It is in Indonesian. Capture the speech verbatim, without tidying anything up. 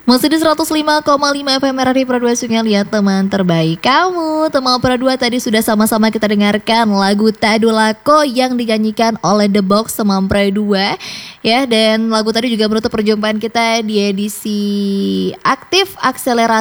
Masih di seratus lima koma lima F M R R I Produksinya Lihat Teman Terbaik Kamu. Teman Perdua tadi sudah sama-sama kita dengarkan lagu Tadulako yang dinyanyikan oleh The Box Teman Perdua. Ya, dan lagu tadi juga menutup perjumpaan kita di edisi Aktif Akselerasi